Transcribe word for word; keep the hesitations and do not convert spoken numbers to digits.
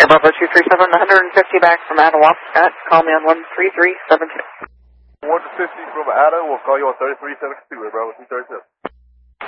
Bravo two three seven, one fifty back from Attawapscott. Call me on one three three seven two. one fifty from Atta, we'll call you on thirty-three seventy-two, Bravo two thirty-seven.